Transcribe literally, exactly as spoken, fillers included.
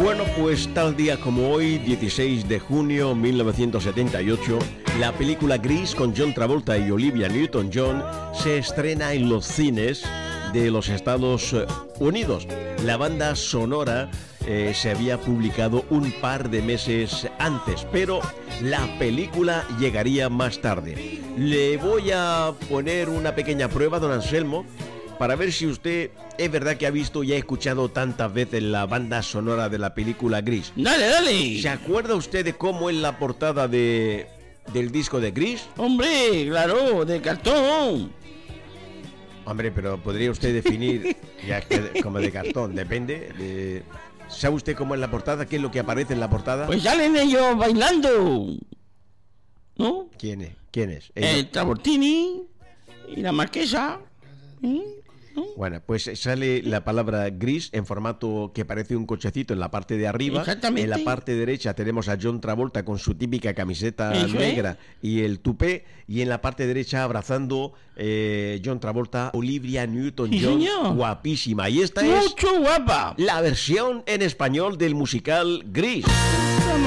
Bueno, pues tal día como hoy, dieciséis de junio de mil novecientos setenta y ocho, la película Grease con John Travolta y Olivia Newton-John se estrena en los cines de los Estados Unidos. La banda sonora eh, se había publicado un par de meses antes, pero la película llegaría más tarde. Le voy a poner una pequeña prueba, don Anselmo, para ver si usted es verdad que ha visto y ha escuchado tantas veces la banda sonora de la película Grease. Dale, dale. ¿Se acuerda usted de cómo es la portada de del disco de Grease? Hombre, claro, de cartón. Hombre, pero podría usted definir, ya que como de cartón, depende de... ¿Sabe usted cómo es la portada? ¿Qué es lo que aparece en la portada? Pues salen ellos bailando, ¿no? ¿Quién es? ¿Quién es? El Travoltini y la Marquesa. ¿Mm? Bueno, pues sale la palabra Grease en formato que parece un cochecito en la parte de arriba. Exactamente. En la parte derecha tenemos a John Travolta con su típica camiseta Eso negra es. y el tupé. Y en la parte derecha abrazando eh, John Travolta, Olivia Newton-John, Sí, señor. guapísima. Y esta es Mucho guapa. la versión en español del musical Grease.